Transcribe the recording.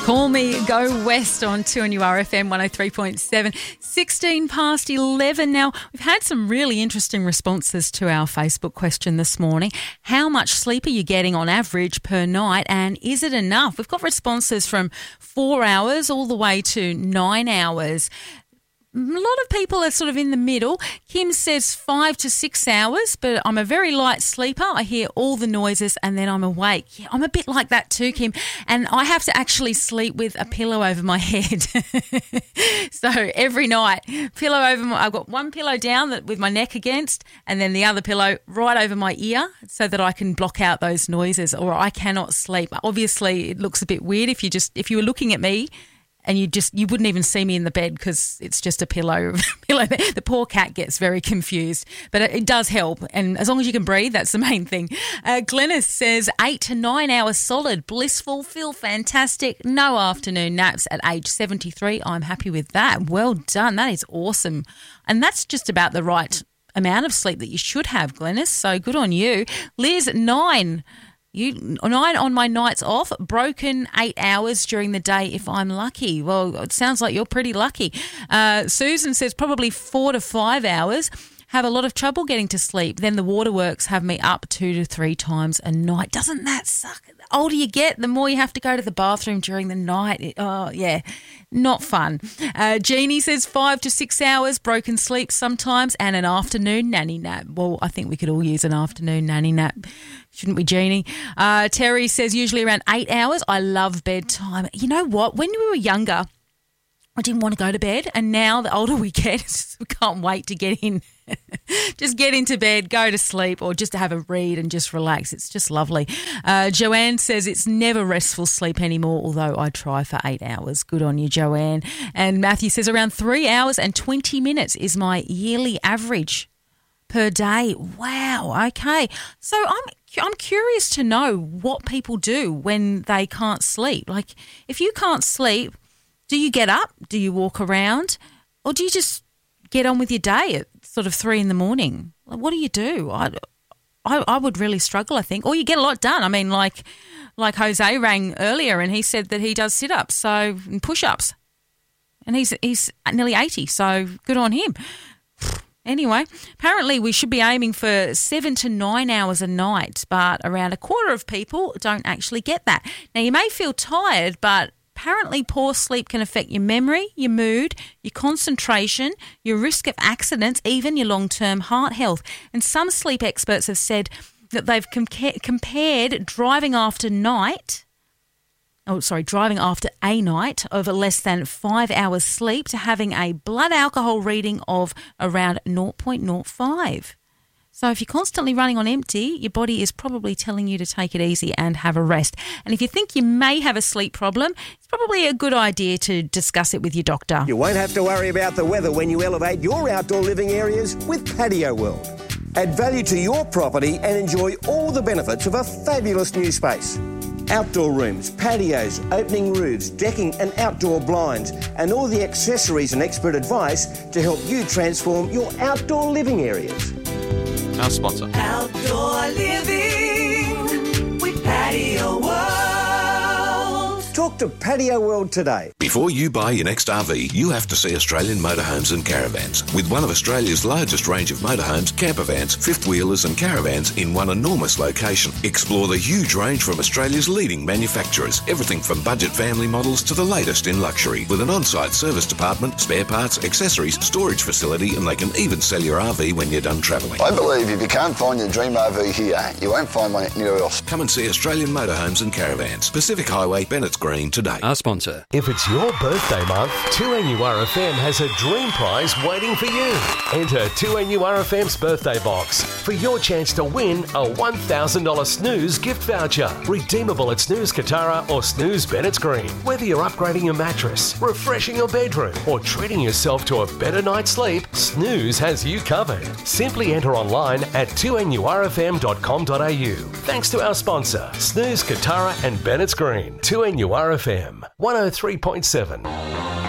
Call me, go west on 2NURFM 103.7, 16 past 11. Now, we've had some really interesting responses to our Facebook question this morning. How much sleep are you getting on average per night, and is it enough? We've got responses from 4 hours all the way to 9 hours. A lot of people are sort of in the middle. Kim says 5 to 6 hours, but I'm a very light sleeper. I hear all the noises and then I'm awake. Yeah, I'm a bit like that too, Kim. And I have to actually sleep with a pillow over my head. So every night, I've got one pillow down with my neck against, and then the other pillow right over my ear so that I can block out those noises, or I cannot sleep. Obviously, it looks a bit weird if you were looking at me and you wouldn't even see me in the bed because it's just a pillow. The poor cat gets very confused, but it does help. And as long as you can breathe, that's the main thing. Glennis says 8 to 9 hours solid, blissful, feel fantastic, no afternoon naps at age 73. I'm happy with that. Well done. That is awesome. And that's just about the right amount of sleep that you should have, Glennis. So good on you. Liz, 9 on my nights off, broken 8 hours during the day if I'm lucky. Well, it sounds like you're pretty lucky. Susan says probably 4 to 5 hours. Have a lot of trouble getting to sleep. Then the waterworks have me up 2 to 3 times a night. Doesn't that suck? The older you get, the more you have to go to the bathroom during the night. Not fun. Jeannie says 5 to 6 hours, broken sleep sometimes, and an afternoon nanny nap. Well, I think we could all use an afternoon nanny nap. Shouldn't we, Jeannie? Terry says usually around 8 hours. I love bedtime. You know what? When we were younger, I didn't want to go to bed, and now the older we get, we can't wait to get in. Just get into bed, go to sleep, or just to have a read and just relax. It's just lovely. Joanne says it's never restful sleep anymore, although I try for 8 hours. Good on you, Joanne. And Matthew says around 3 hours and 20 minutes is my yearly average per day. Wow, okay. So I'm curious to know what people do when they can't sleep. Like, if you can't sleep, do you get up? Do you walk around? Or do you just get on with your day at sort of 3 in the morning? Like, what do you do? I would really struggle, I think. Or you get a lot done. I mean, like Jose rang earlier and he said that he does sit-ups and push-ups. And he's nearly 80, so good on him. Anyway, apparently we should be aiming for 7 to 9 hours a night, but around a quarter of people don't actually get that. Now, you may feel tired, but apparently poor sleep can affect your memory, your mood, your concentration, your risk of accidents, even your long-term heart health. And some sleep experts have said that they've compared driving after a night of less than 5 hours sleep to having a blood alcohol reading of around 0.05. So if you're constantly running on empty, your body is probably telling you to take it easy and have a rest. And if you think you may have a sleep problem, it's probably a good idea to discuss it with your doctor. You won't have to worry about the weather when you elevate your outdoor living areas with Patio World. Add value to your property and enjoy all the benefits of a fabulous new space. Outdoor rooms, patios, opening roofs, decking and outdoor blinds, and all the accessories and expert advice to help you transform your outdoor living areas. Our sponsor. Outdoor living with Patio World. Talk to Patio World today. Before you buy your next RV, you have to see Australian Motorhomes and Caravans. With one of Australia's largest range of motorhomes, campervans, fifth-wheelers and caravans in one enormous location. Explore the huge range from Australia's leading manufacturers. Everything from budget family models to the latest in luxury. With an on-site service department, spare parts, accessories, storage facility, and they can even sell your RV when you're done travelling. I believe if you can't find your dream RV here, you won't find one anywhere else. Come and see Australian Motorhomes and Caravans. Pacific Highway, Bennett's Green today. Our sponsor. If it's your birthday month, 2NURFM has a dream prize waiting for you. Enter 2NURFM's birthday box for your chance to win a $1,000 Snooze gift voucher. Redeemable at Snooze Katara or Snooze Bennett's Green. Whether you're upgrading your mattress, refreshing your bedroom, or treating yourself to a better night's sleep, Snooze has you covered. Simply enter online at 2NURFM.com.au. Thanks to our sponsor, Snooze Katara and Bennett's Green. 2NURFM 103.7.